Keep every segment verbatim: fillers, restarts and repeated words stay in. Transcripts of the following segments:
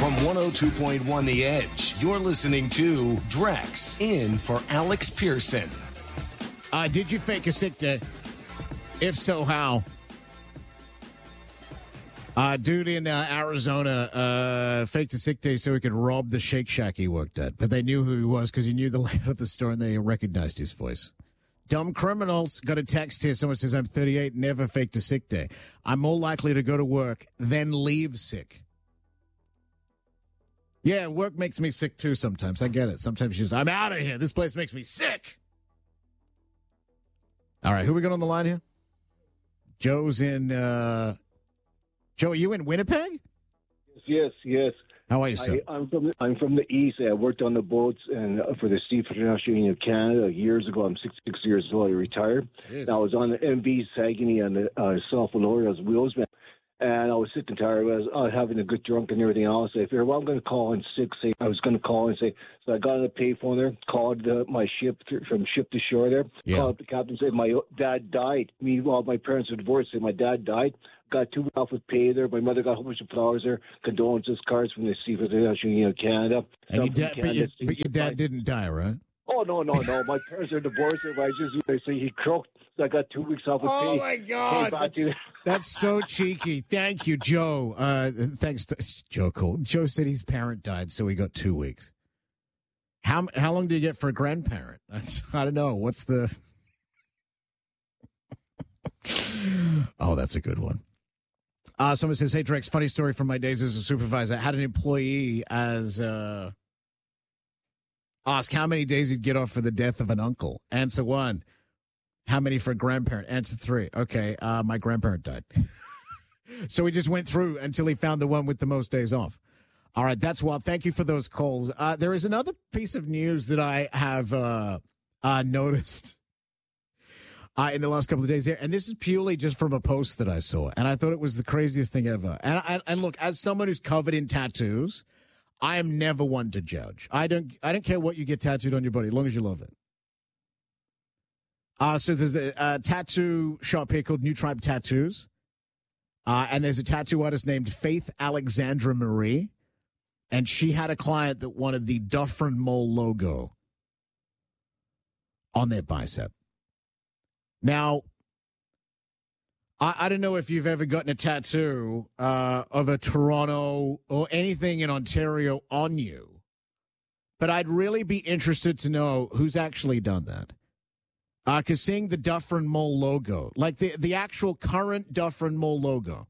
From one oh two point one The Edge, you're listening to Drex in for Alex Pearson. Uh, did you fake a sick day? If so, how? Uh, dude in uh, Arizona uh, faked a sick day so he could rob the Shake Shack he worked at. But they knew who he was because he knew the layout of the store and they recognized his voice. Dumb criminals. Got a text here. Someone says, I'm thirty-eight, never faked a sick day. I'm more likely to go to work than leave sick. Yeah, work makes me sick too sometimes. I get it. Sometimes you just, I'm out of here. This place makes me sick. All right, who we got on the line here? Joe's in... Uh, Joe, are you in Winnipeg? Yes, yes. How are you, sir? I, I'm from I'm from the east. I worked on the boats and uh, for the Seafood International Union of Canada years ago. I'm sixty-six years old. I retired. And I was on the M V Saguenay on the uh, South Florida as wheelsman. And I was sick and tired. I was, I was having a good drunk and everything else. I figured, well, I'm going to call in sick. Say I was going to call and say. So I got on the payphone there, called uh, my ship th- from ship to shore there. Yeah. Called up the captain, said my dad died. Meanwhile, my parents were divorced. Said my dad died. Got two weeks off with pay there. My mother got a whole bunch of flowers there, condolences cards from the Seafood International Union of Canada. And your dad, but, your, but your dad didn't die, right? Oh, no, no, no. My parents are divorced. I just I say he croaked. So I got two weeks off with oh, pay. Oh, my God. That's, that's so cheeky. Thank you, Joe. Uh, thanks to Joe Cole. Joe said his parent died, so he got two weeks. How how long do you get for a grandparent? That's, I don't know. What's the... Oh, that's a good one. Uh, someone says, hey, Drex, funny story from my days as a supervisor. I had an employee as uh, ask how many days he'd get off for the death of an uncle. Answer one. How many for a grandparent? Answer three. Okay, uh, my grandparent died. So he just went through until he found the one with the most days off. All right, that's wild. Thank you for those calls. Uh, there is another piece of news that I have uh, uh, noticed uh, in the last couple of days here, and this is purely just from a post that I saw, and I thought it was the craziest thing ever. And, and, and look, as someone who's covered in tattoos, I am never one to judge. I don't, I don't care what you get tattooed on your body, as long as you love it. Uh, so there's a uh, tattoo shop here called New Tribe Tattoos. Uh, and there's a tattoo artist named Faith Alexandra Marie. And she had a client that wanted the Dufferin Mole logo on their bicep. Now, I, I don't know if you've ever gotten a tattoo uh, of a Toronto or anything in Ontario on you. But I'd really be interested to know who's actually done that. Because uh, seeing the Dufferin Mole logo, like the, the actual current Dufferin Mole logo,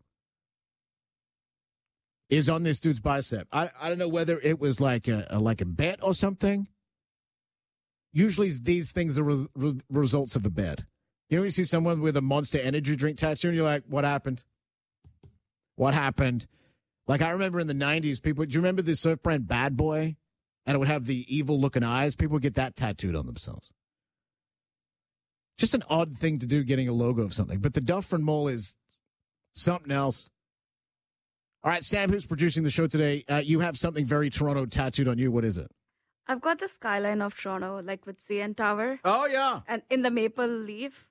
is on this dude's bicep. I, I don't know whether it was like a, a like a bet or something. Usually these things are re- re- results of a bet. You know, you see someone with a Monster Energy drink tattoo, and you're like, what happened? What happened? Like, I remember in the nineties, people, do you remember the surf brand Bad Boy? And it would have the evil-looking eyes. People would get that tattooed on themselves. Just an odd thing to do, getting a logo of something. But the Dufferin Mole is something else. All right, Sam, who's producing the show today, uh, you have something very Toronto tattooed on you. What is it? I've got the skyline of Toronto, like with C N Tower. Oh, yeah. And in the maple leaf.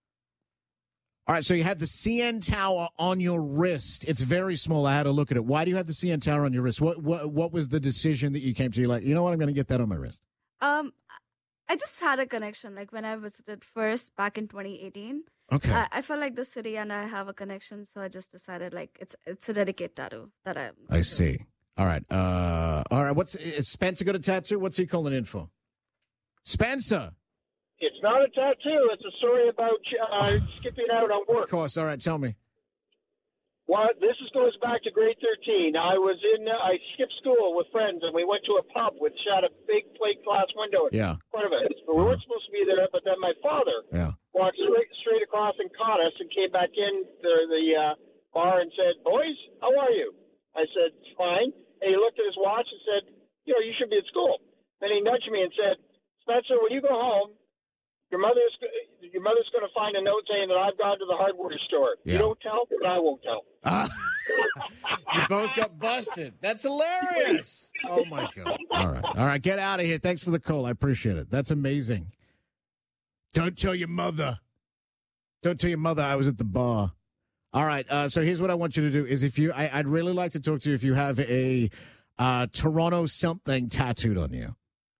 All right, so you have the C N Tower on your wrist. It's very small. I had to look at it. Why do you have the C N Tower on your wrist? What what, what was the decision that you came to? You're like, you know what, I'm going to get that on my wrist. Um, I just had a connection. Like when I visited first back in twenty eighteen. Okay. I, I felt like the city and I have a connection, so I just decided like it's it's a dedicated tattoo that I. I see. All right. Uh. All right. What's is Spencer got a tattoo? What's he calling in for? Spencer. It's not a tattoo. It's a story about uh, skipping out on work. Of course. All right. Tell me. Well, this is, goes back to grade thirteen. I was in, uh, I skipped school with friends, and we went to a pub which had a big plate glass window in Yeah. front of it. But we weren't supposed to be there, but then my father Yeah. walked straight, straight across and caught us and came back in the, the uh, bar and said, boys, how are you? I said, fine. And he looked at his watch and said, you know, you should be at school. Then he nudged me and said, Spencer, when you go home, your mother's your mother's going to find a note saying that I've gone to the hardware store. Yeah. You don't tell, but I won't tell. Uh, you both got busted. That's hilarious. Oh, my God. All right. All right. Get out of here. Thanks for the call. I appreciate it. That's amazing. Don't tell your mother. Don't tell your mother I was at the bar. All right. Uh, so here's what I want you to do is if you, I, I'd really like to talk to you if you have a, uh, Toronto something tattooed on you.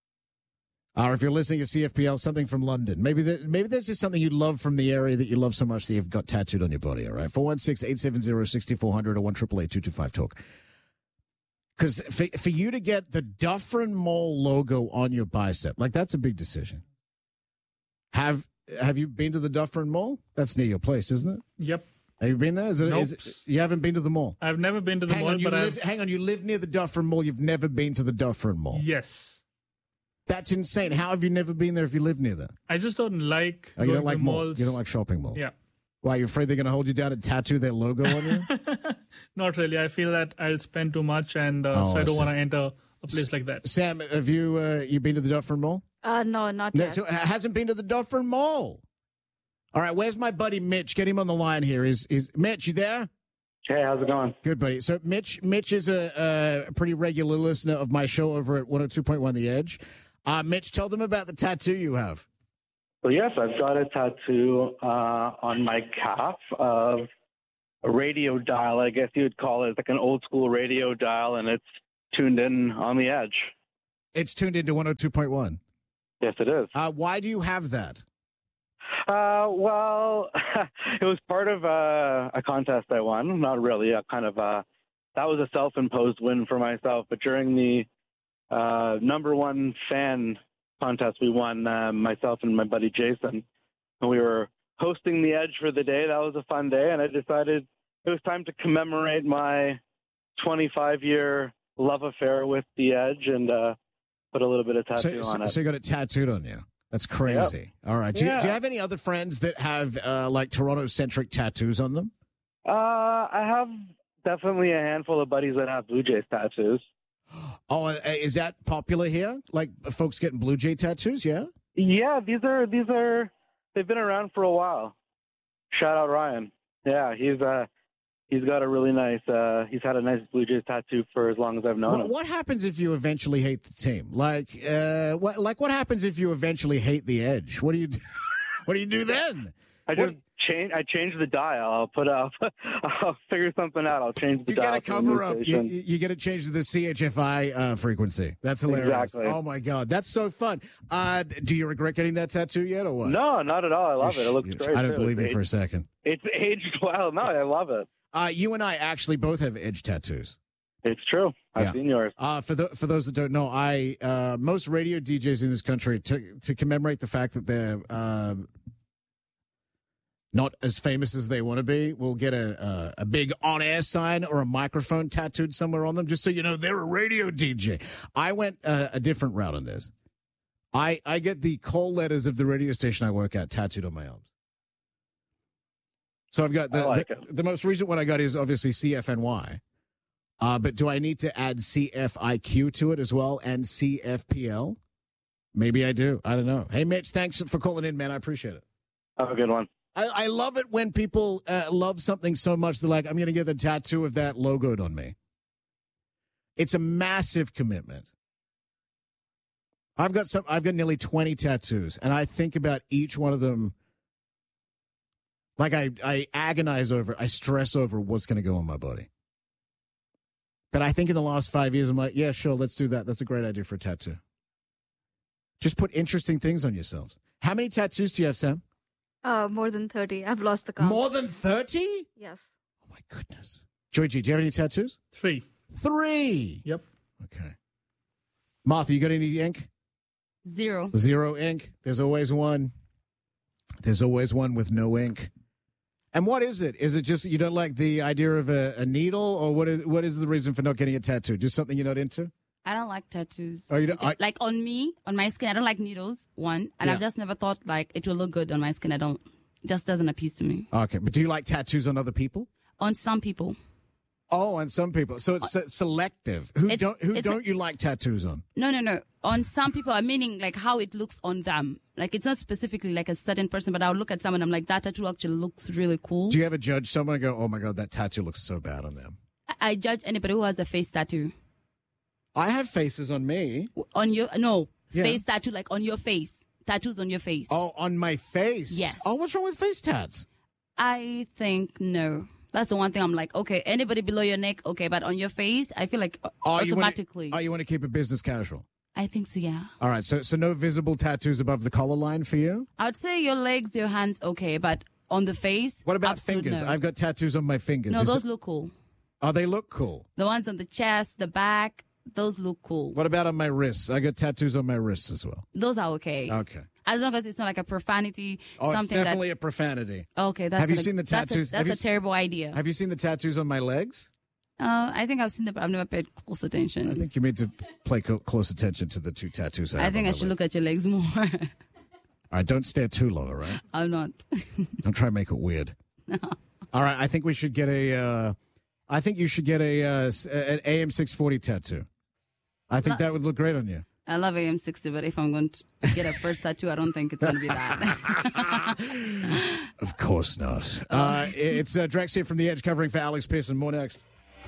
Or if you're listening to C F P L, something from London. Maybe that, maybe there's just something you love from the area that you love so much that you've got tattooed on your body, all right? four one six, eight seven zero, six four zero zero or one eight eight eight, two two five, talk. Because for, for you to get the Dufferin Mall logo on your bicep, like that's a big decision. Have Have you been to the Dufferin Mall? That's near your place, isn't it? Yep. Have you been there? Is it, Nope. is it, you haven't been to the mall? I've never been to the hang mall, on, you but live, I've... hang on, you live near the Dufferin Mall. You've never been to the Dufferin Mall. Yes. That's insane. How have you never been there if you live near there? I just don't like Oh, you going don't like to malls. malls. You don't like shopping malls. Yeah. Why, you're afraid they're going to hold you down and tattoo their logo on you? Not really. I feel that I'll spend too much, and uh, Oh, so I I don't see. want to enter a place like that. Sam, have you uh, you been to the Dufferin Mall? Uh, no, not No, yet. so, uh, hasn't been to the Dufferin Mall. All right, where's my buddy Mitch? Get him on the line here. Is is Mitch, you there? Hey, how's it going? Good, buddy. So Mitch Mitch is a, a pretty regular listener of my show over at one oh two point one The Edge. Uh, Mitch, tell them about the tattoo you have. Well, yes, I've got a tattoo uh, on my calf of a radio dial, I guess you would call it. It's like an old school radio dial, and it's tuned in on the edge. It's tuned into one oh two point one. Yes, it is. Uh, why do you have that? Uh, well, it was part of uh, a contest I won. Not really. A kind of uh, that was a self-imposed win for myself. But during the uh, number one fan contest we won, uh, myself and my buddy Jason, and we were hosting the Edge for the day. That was a fun day, and I decided it was time to commemorate my twenty-five year love affair with the Edge and uh, put a little bit of tattoo So, on so, it. so you got it tattooed on you. That's crazy. All right. Do, you, Yeah. do you have any other friends that have uh, like Toronto-centric tattoos on them? Uh, I have definitely a handful of buddies that have Blue Jays tattoos. Oh, uh, is that popular here? Like folks getting Blue Jay tattoos? Yeah. Yeah, these are these are they've been around for a while. Shout out Ryan. Yeah, he's uh he's got a really nice uh he's had a nice Blue Jays tattoo for as long as I've known What, him. what happens if you eventually hate the team? Like, uh, what like what happens if you eventually hate the Edge? What do you do? What do you do then? I what- just change I change the dial. I'll put up I'll figure something out. I'll change the You dial. got to to a new cover up. You, station. you got to change to the C H F I uh, frequency. That's hilarious. Exactly. Oh my god, that's so fun. Uh, do you regret getting that tattoo yet, or what? No, not at all. I love You it. It looks sh- great. I don't too. believe you it's for a aged, second. It's aged well. No, I love it. Uh, you and I actually both have Edge tattoos. It's true. I've Yeah. seen yours. Uh, for the, for those that don't know, I uh, most radio D Js in this country to to commemorate the fact that they're uh, not as famous as they want to be will get a, a a big on air sign or a microphone tattooed somewhere on them, just so you know they're a radio D J. I went uh, a different route on this. I I get the call letters of the radio station I work at tattooed on my arms. So I've got the I like the, it. the most recent one I got is obviously C F N Y. Uh, but do I need to add C F I Q to it as well and C F P L? Maybe I do. I don't know. Hey, Mitch, thanks for calling in, man. I appreciate it. Have a good one. I, I love it when people uh, love something so much they're like, I'm going to get the tattoo of that logoed on me. It's a massive commitment. I've got some. I've got nearly twenty tattoos, and I think about each one of them. Like I, I agonize over it. I stress over what's going to go on my body. But I think in the last five years, I'm like, yeah, sure, let's do that. That's a great idea for a tattoo. Just put interesting things on yourselves. How many tattoos do you have, Sam? Uh, more than thirty. I've lost the count. More than thirty? Yes. Oh, my goodness. Georgie, do you have any tattoos? Three. Three. Yep. Okay. Martha, you got any ink? Zero. Zero ink. There's always one. There's always one with no ink. And what is it? Is it just you don't like the idea of a, a needle, or what is what is the reason for not getting a tattoo? Just something you're not into? I don't like tattoos. Oh, you don't, I, Like on me, on my skin, I don't like needles, one. And Yeah. I've just never thought like it will look good on my skin. I don't, it just doesn't appeal to me. okay, but do you like tattoos on other people? On some people. Oh, on some people. So it's se- selective. Who It's- don't who it's a- don't you like tattoos on? No, no, no. On some people, I'm meaning like how it looks on them. Like it's not specifically like a certain person, but I'll look at someone, I'm like, that tattoo actually looks really cool. Do you ever judge someone and go, "Oh my god, that tattoo looks so bad on them"? I, I judge anybody who has a face tattoo. I have faces on me. On your, no, Yeah. face tattoo, like on your face. Tattoos on your face. Oh, on my face. Yes. Oh, what's wrong with face tats? I think no. That's the one thing I'm like, okay, anybody below your neck, okay, but on your face, I feel like uh, Oh, you wanna- automatically. Oh, you want to keep it business casual? I think so, yeah. All right, so so no visible tattoos above the collar line for you? I would say your legs, your hands, okay, but on the face, What about absolute fingers? no. I've got tattoos on my fingers. No, Is those it- look cool. oh, they look cool. The ones on the chest, the back, those look cool. What about on my wrists? I got tattoos on my wrists as well. Those are okay. Okay. As long as it's not like a profanity, Oh, it's something definitely a profanity. that. Okay, that's Have you an- seen the that's a- tattoos? That's Have a, you s- terrible idea. Have you seen the tattoos on my legs? Uh, I think I've seen them, but I've never paid close attention. I think you need to play co- close attention to the two tattoos. I, I have think on I my should legs. look at your legs more. All right, don't stare too long, all right? I'm not. Don't try to make it weird. All right, I think we should get a. Uh, I think you should get a uh, s- an A M six forty tattoo. I think that would look great on you. I love A M sixty, but if I'm going to get a first tattoo, I don't think it's going to be that. Of course not. Uh, it's uh, Drex here from The Edge covering for Alex Pearson. More next.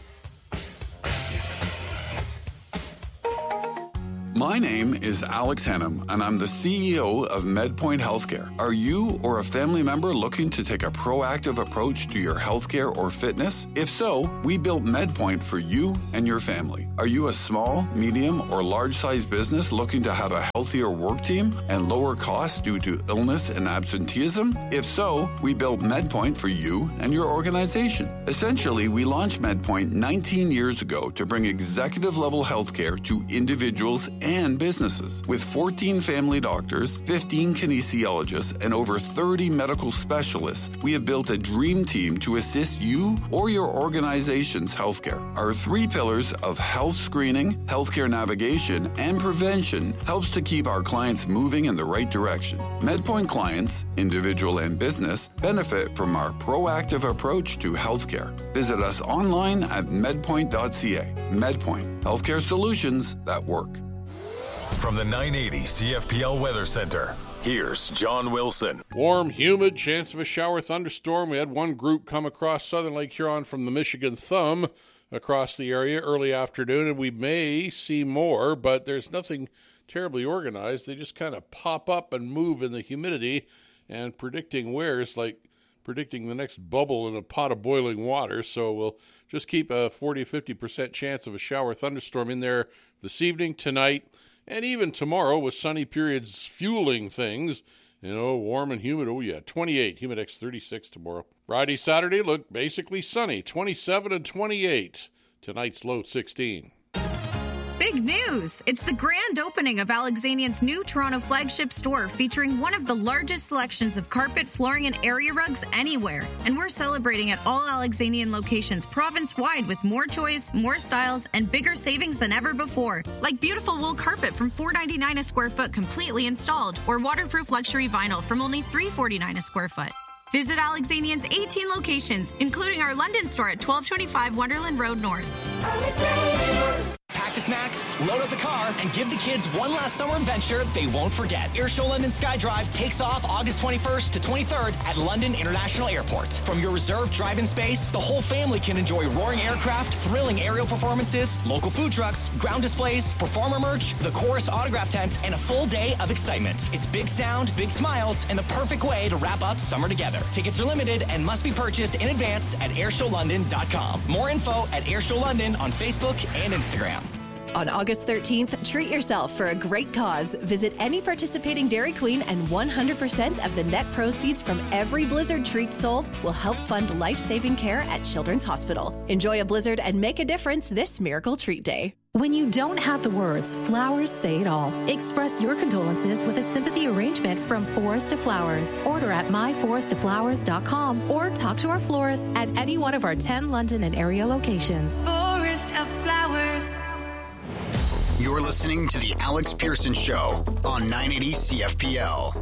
My name is Alex Hennum, and I'm the C E O of MedPoint Healthcare. Are you or a family member looking to take a proactive approach to your healthcare or fitness? If so, we built MedPoint for you and your family. Are you a small, medium, or large-sized business looking to have a healthier work team and lower costs due to illness and absenteeism? If so, we built MedPoint for you and your organization. Essentially, we launched MedPoint nineteen years ago to bring executive-level healthcare to individuals and businesses. With fourteen family doctors, fifteen kinesiologists, and over thirty medical specialists, we have built a dream team to assist you or your organization's healthcare. Our three pillars of health screening, healthcare navigation, and prevention helps to keep our clients moving in the right direction. MedPoint clients, individual and business, benefit from our proactive approach to healthcare. Visit us online at medpoint dot c a. MedPoint, healthcare solutions that work. From the nine eighty C F P L Weather Center, here's John Wilson. Warm, humid, chance of a shower thunderstorm. We had one group come across southern Lake Huron from the Michigan Thumb across the area early afternoon, and we may see more, but there's nothing terribly organized. They just kind of pop up and move in the humidity, and predicting where is like predicting the next bubble in a pot of boiling water. So we'll just keep a forty to fifty percent chance of a shower thunderstorm in there this evening, tonight, and even tomorrow with sunny periods fueling things. You know, warm and humid. Oh, yeah, twenty-eight. Humidex thirty-six tomorrow. Friday, Saturday look basically sunny, twenty-seven and twenty-eight. Tonight's low sixteen. Big news! It's the grand opening of Alexanian's new Toronto flagship store featuring one of the largest selections of carpet, flooring, and area rugs anywhere. And we're celebrating at all Alexanian locations province-wide with more choice, more styles, and bigger savings than ever before. Like beautiful wool carpet from four dollars and ninety-nine cents a square foot completely installed, or waterproof luxury vinyl from only three dollars and forty-nine cents a square foot. Visit Alexanian's eighteen locations, including our London store at twelve twenty-five Wonderland Road North. Pack the snacks, load up the car, and give the kids one last summer adventure they won't forget. Airshow London Skydrive takes off August twenty-first to twenty-third at London International Airport. From your reserved drive-in space, the whole family can enjoy roaring aircraft, thrilling aerial performances, local food trucks, ground displays, performer merch, the chorus autograph tent, and a full day of excitement. It's big sound, big smiles, and the perfect way to wrap up summer together. Tickets are limited and must be purchased in advance at airshow london dot com. More info at Airshow London on Facebook and Instagram. On August thirteenth, treat yourself for a great cause. Visit any participating Dairy Queen and one hundred percent of the net proceeds from every Blizzard treat sold will help fund life-saving care at Children's Hospital. Enjoy a Blizzard and make a difference this Miracle Treat Day. When you don't have the words, flowers say it all. Express your condolences with a sympathy arrangement from Forest of Flowers. Order at my forest of flowers dot com or talk to our florist at any one of our ten London and area locations. Forest of Flowers. You're listening to The Alex Pearson Show on nine eighty C F P L.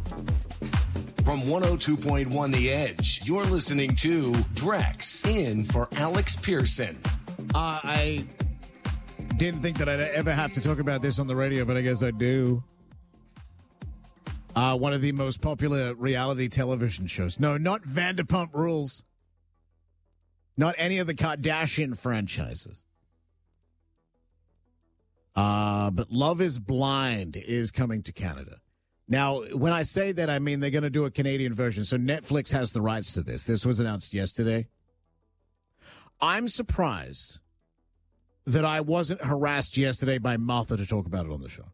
From one oh two point one The Edge, you're listening to Drex in for Alex Pearson. Uh, I didn't think that I'd ever have to talk about this on the radio, but I guess I do. Uh, one of the most popular reality television shows. No, not Vanderpump Rules. Not any of the Kardashian franchises. Uh, but Love is Blind is coming to Canada. Now, when I say that, I mean they're going to do a Canadian version. So Netflix has the rights to this. This was announced yesterday. I'm surprised that I wasn't harassed yesterday by Martha to talk about it on the show.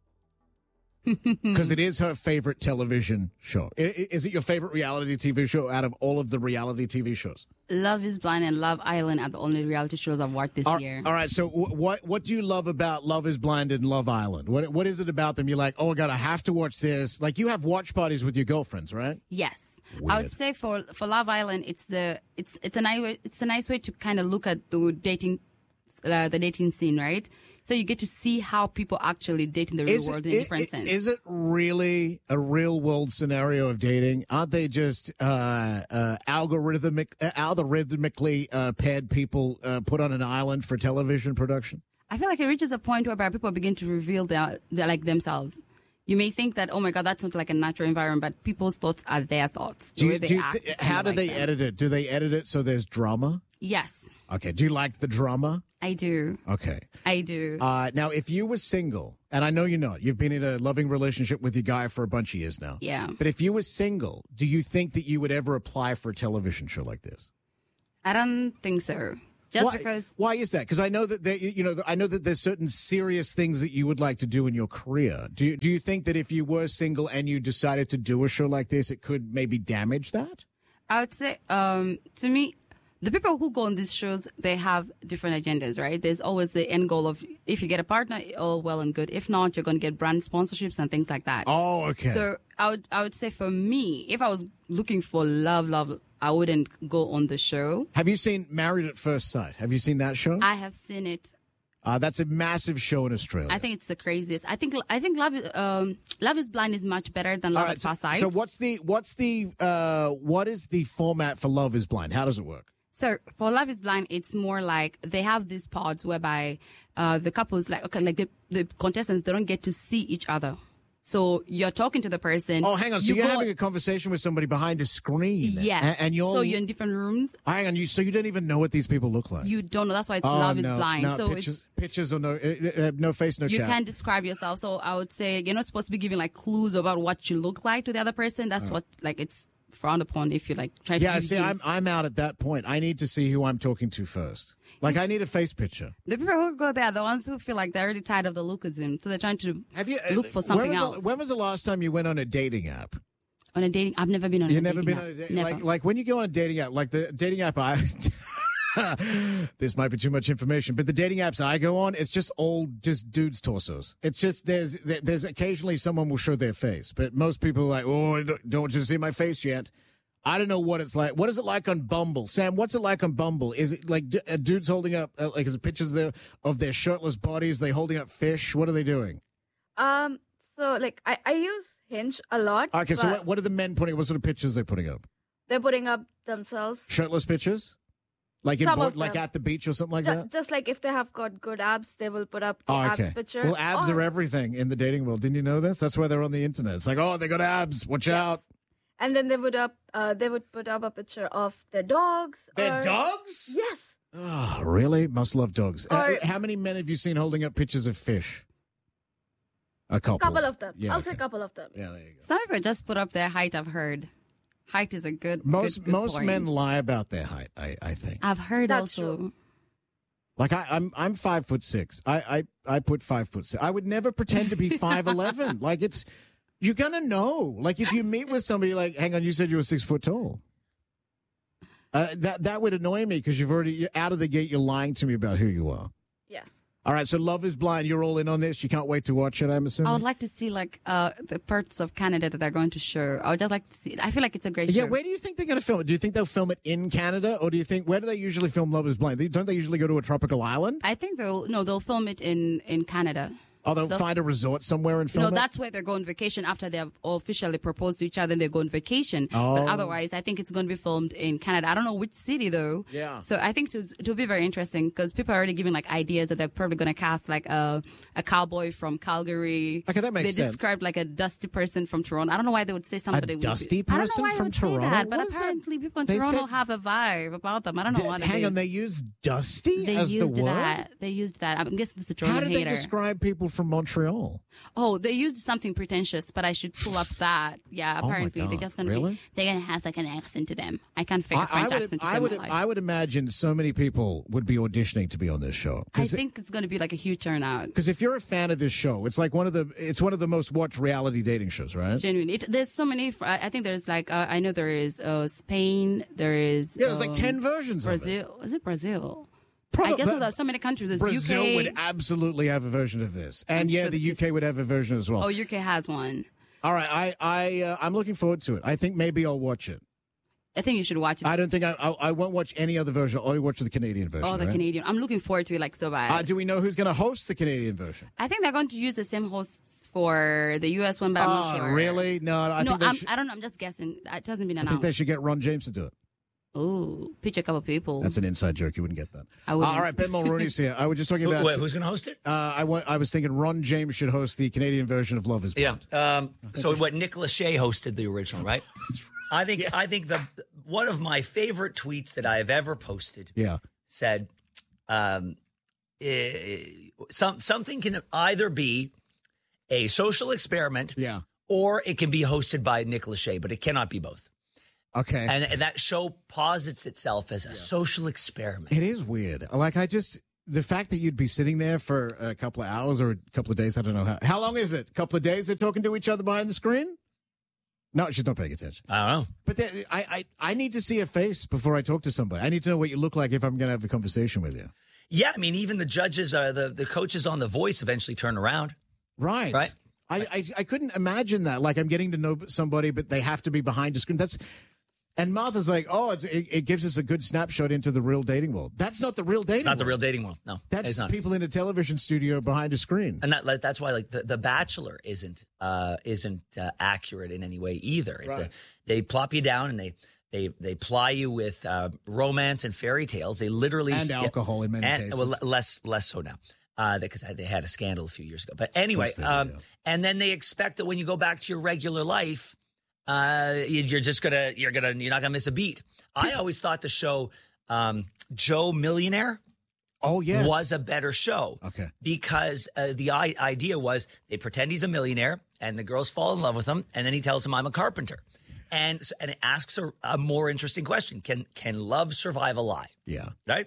Because it is her favorite television show. I- i- Is it your favorite reality T V show out of all of the reality T V shows? Love is Blind and Love Island are the only reality shows I've watched this All- year. All right, so w- what what do you love about Love is Blind and Love Island? What What is it about them? You're like, oh, God, I have to watch this. Like, you have watch parties with your girlfriends, right? Yes. I Weird. would say for for Love Island, it's the it's it's a nice way, it's a nice way to kind of look at the dating uh, the dating scene, right? So you get to see how people actually date in the real Is world it- in i- different i- sense. Is it really a real world scenario of dating? Aren't they just uh, uh, algorithmic, uh, algorithmically uh, paired people uh, put on an island for television production? I feel like it reaches a point whereby people begin to reveal their, their like themselves. You may think that, oh my God, that's not like a natural environment, but people's thoughts are their thoughts. The Do way you, they do you act thi- is how kinda do like they them. edit it? Do they edit it so there's drama? Yes, Okay. Do you like the drama? I do. Okay. I do. Uh, now, if you were single, and I know you're not, you've been in a loving relationship with your guy for a bunch of years now. Yeah. But if you were single, do you think that you would ever apply for a television show like this? I don't think so. Just why, because Why is that? Because I know that there, you know, I know that there's certain serious things that you would like to do in your career. Do you, do you think that if you were single and you decided to do a show like this, it could maybe damage that? I would say, um, to me, the people who go on these shows, they have different agendas, right? There's always the end goal of if you get a partner, all well and good. If not, you're going to get brand sponsorships and things like that. Oh, okay. So I would, I would say for me, if I was looking for love, love, I wouldn't go on the show. Have you seen Married at First Sight? Have you seen that show? I have seen it. Uh, that's a massive show in Australia. I think it's the craziest. I think I think Love is- um, Love is Blind is much better than Love All right, at so, First Sight. so what's the what's the uh, what is the format for Love is Blind? How does it work? So for Love is Blind, it's more like they have these pods whereby uh, the couples, like okay, like the, the contestants, they don't get to see each other. So you're talking to the person. Oh, hang on. So you you are go- having a conversation with somebody behind a screen. Yes. And, and you're so you're in different rooms. hang on. You so you don't even know what these people look like. You don't know. That's why it's Oh, Love no, is Blind. No, so pictures, it's pictures or no, uh, uh, no face, no you chat. can't describe yourself. So I would say you're not supposed to be giving like clues about what you look like to the other person. That's Oh. what like it's frowned upon if you like try to. Yeah, give see, hints. I'm I'm out at that point. I need to see who I'm talking to first. Like, I need a face picture. The people who go there are the ones who feel like they're already tired of the lookism, so they're trying to Have you look for when something was else. The, when was the last time you went on a dating app? On a dating, I've never been on. You've a never dating been app. on a dating Never. like like when you go on a dating app, like the dating app I. This might be too much information, but the dating apps I go on, it's just all just dudes' torsos. It's just there's there's occasionally someone will show their face, but most people are like, oh, I don't, don't you see my face yet? I don't know what it's like. What is it like on Bumble, Sam? What's it like on Bumble? Is it like d- uh, dudes holding up uh, like is it pictures there of their shirtless bodies? They holding up fish? What are they doing? Um, so like I, I use Hinge a lot. Okay, so but what, what are the men putting? What sort of pictures are they putting up? they're putting up themselves. Shirtless pictures, like in Some board, of like them. at the beach or something like Ju- that. Just like if they have got good abs, they will put up the Oh, okay. abs picture. Well, abs Or- are everything in the dating world. Didn't you know this? That's why they're on the internet. It's like, oh, they got abs. Watch out. And then they would up, uh, they would put up a picture of their dogs. Their or- dogs? Yes. Oh, really? Must love dogs. Uh, Or- how many men have you seen holding up pictures of fish? A couple. Couple of them. Yeah, I'll okay. say a couple of them. Yeah, there you go. Some people just put up their height. I've heard. Height is a good. Most good, good most point. men lie about their height. I, I think. I've heard That's also. true. Like I, I'm I'm five foot six. I, I I put five foot six. I would never pretend to be five eleven. Like it's you're gonna know. Like if you meet with somebody, like, hang on, you said you were six foot tall. Uh, that that would annoy me because you've already you're out of the gate. You're lying to me about who you are. Yes. All right, so Love is Blind. You're all in on this. You can't wait to watch it. I'm assuming. I would like to see like uh, the parts of Canada that they're going to show. I would just like to see it. I feel like it's a great Yeah, show. where do you think they're going to film it? Do you think they'll film it in Canada, or do you think where do they usually film Love is Blind? They- Don't they usually go to a tropical island? I think they'll no, they'll film it in in Canada. Or they'll They'll- find a resort somewhere and film No, it? that's where they're going vacation after they have officially proposed to each other. And they go on vacation. Oh. But otherwise, I think it's going to be filmed in Canada. I don't know which city though. Yeah. So I think it will be very interesting because people are already giving like ideas that they're probably going to cast like a a cowboy from Calgary. Okay, that makes they sense. described like a dusty person from Toronto. I don't know why they would say somebody would be- dusty I don't know person why they from would say Toronto? that, but What is that? apparently people in They Toronto said- have a vibe about them. I don't know D- what it hang is. on, they use dusty They as used the word? that. They used that. I'm guessing it's a How Toronto did they hater. describe people from Montreal. Oh, they used something pretentious, but I should pull up that. Yeah, Oh my apparently they're God, just gonna really? be they're gonna have like an accent to them. I can't figure I, French I would, accent to I save would, my life. I would imagine so many people would be auditioning to be on this show. I think it's gonna be like a huge turnout. Because if you're a fan of this show, it's like one of the it's one of the most watched reality dating shows, right? Genuinely, it, there's so many. I I think there's like uh, I know there is uh, Spain. There is Yeah, there's like um, ten versions of it. Brazil. Is it Brazil? Probably- I guess but there's so many countries. There's Brazil U K. would absolutely have a version of this, and I'm yeah, sure the U K would have a version as well. Oh, U K has one. All right, I I uh, I'm looking forward to it. I think maybe I'll watch it. I think you should watch it. I don't think I I, I won't watch any other version. I'll only watch the Canadian version. Oh, the right? Canadian. I'm looking forward to it like so bad. Uh, do we know who's going to host the Canadian version? I think they're going to use the same hosts for the U S one, but I'm not Oh, sure. really? No, I no, think they I'm, should- I don't know. I'm just guessing. It hasn't been I think announced. they should get Ron James to do it. Ooh, pitch a couple people. That's an inside joke. You wouldn't get that. I Uh, wouldn't. all right, Ben Mulrooney's here. I was just talking Who- about wait, who's going to host it? Uh, I want. I was thinking Ron James should host the Canadian version of Love Is Yeah. Blind. Um, so what? Nick Lachey hosted the original, right? I think. I think the one of my favorite tweets that I have ever posted. Yeah. Said, um, eh, some something can either be a social experiment, yeah, or it can be hosted by Nick Lachey, but it cannot be both. Okay. And, and that show posits itself as a social experiment. It is weird. Like I just the fact that you'd be sitting there for a couple of hours or a couple of days. I don't know how. How long is it? A couple of days? They're talking to each other behind the screen. No, she's not paying attention. I don't know. But then, I, I, I need to see a face before I talk to somebody. I need to know what you look like if I'm going to have a conversation with you. Yeah, I mean, even the judges, uh, the the coaches on The Voice eventually turn around. Right. Right. I, I, I couldn't imagine that. Like I'm getting to know somebody, but they have to be behind a screen. That's and Martha's like, oh, it's, it, it gives us a good snapshot into the real dating world. That's not the real dating. It's not the world. real dating world. No, That's it's not. people in a television studio behind a screen. And that, like, that's why, like, the, the Bachelor isn't uh, isn't uh, accurate in any way either. It's Right. a, they plop you down and they they they ply you with uh, romance and fairy tales. They literally And alcohol in many and, cases. Well, less less so now. Uh, because they had a scandal a few years ago. But anyway, Of course they um, did, yeah. and then they expect that when you go back to your regular life, uh, you- you're just gonna you're gonna you're not gonna miss a beat. I always thought the show um, Joe Millionaire. Oh yes, was a better show. Okay, because uh, the I- idea was they pretend he's a millionaire and the girls fall in love with him, and then he tells them I'm a carpenter, and so, and it asks a, a more interesting question: Can can love survive a lie? Yeah. Right.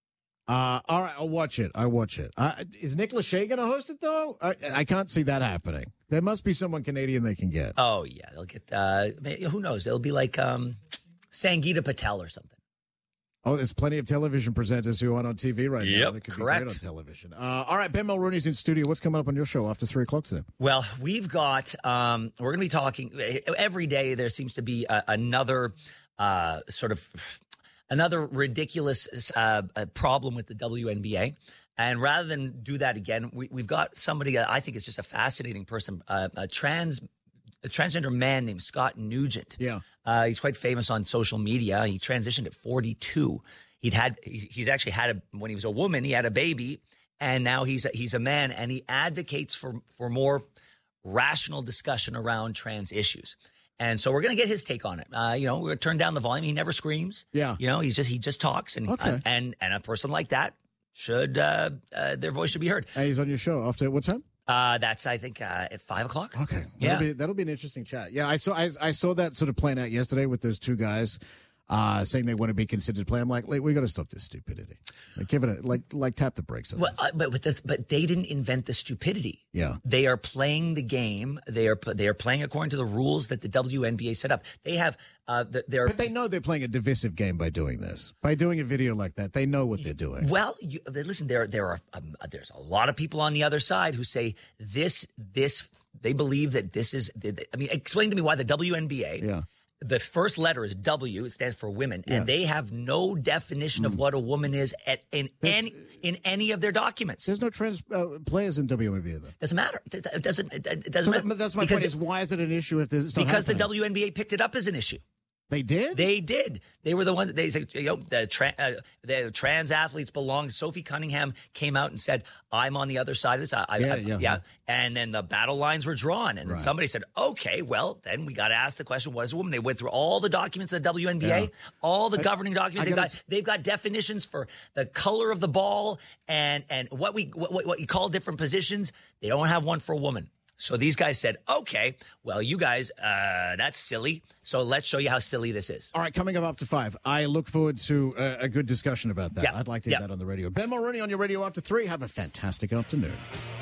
Uh, all right, I'll watch it. I watch it. Uh, is Nick Lachey going to host it though? I, I can't see that happening. There must be someone Canadian they can get. Oh yeah, they'll get. Uh, who knows? It'll be like um, Sangeeta Patel or something. Oh, there's plenty of television presenters who aren't on T V right now. Yep, That could correct. be great on television. Uh, all right, Ben Mulrooney's in studio. What's coming up on your show after three o'clock today? Well, we've got, um, we're going to be talking every day. There seems to be a, another uh, sort of another ridiculous uh, uh, problem with the W N B A. And rather than do that again, we, we've got somebody that I think is just a fascinating person, uh, a trans a transgender man named Scott Nugent. Yeah. Uh, he's quite famous on social media. He transitioned at forty-two. He'd had, he's actually had a, when he was a woman, he had a baby, and now he's a, he's a man, and he advocates for, for more rational discussion around trans issues. And so we're going to get his take on it. Uh, you know, we're going to turn down the volume. He never screams. Yeah. You know, he just, he just talks. And, Okay. uh, and, and a person like that should, uh, uh, their voice should be heard. And he's on your show after what time? Uh, that's, I think, uh, at five o'clock. Okay. Yeah. That'll be, that'll be an interesting chat. Yeah, I saw I, I saw that sort of playing out yesterday with those two guys uh, saying they want to be considered to play. I'm like, like we got to stop this stupidity. Like, give it a like, like tap the brakes. On Well, this. uh, but with the, but they didn't invent the stupidity. Yeah. They are playing the game. They are they are playing according to the rules that the W N B A set up. They have uh, the, they're But they know they're playing a divisive game by doing this. By doing a video like that, they know what they're doing. well. You, listen, there there are um, there's a lot of people on the other side who say this this they believe that this is. I mean, explain to me why the W N B A. Yeah. The first letter is W. It stands for women, Yeah. and they have no definition of what a woman is at in There's- any in any of their documents. There's no trans uh, players in W N B A though. Doesn't matter. It it doesn't. It it So doesn't that- matter. that's my Because point. Is why is it an issue if this is not because the happening? W N B A picked it up as an issue. They did? They did. They were the ones that they said, you know, the, tra- uh, the trans athletes belong. Sophie Cunningham came out and said, I'm on the other side of this. I, Yeah, I, yeah. yeah. And then the battle lines were drawn. And then Right. somebody said, okay, well, then we got to ask the question, what is a woman? They went through all the documents of the W N B A, Yeah. all the I- governing documents. I They've gotta- got, they've got definitions for the color of the ball and, and what we what, what you call different positions. They don't have one for a woman. So these guys said, okay, well, you guys, uh, that's silly. So let's show you how silly this is. All right, coming up after five, I look forward to a, a good discussion about that. Yeah, I'd like to yeah. hear that on the radio. Ben Mulroney on your radio after three. Have a fantastic afternoon.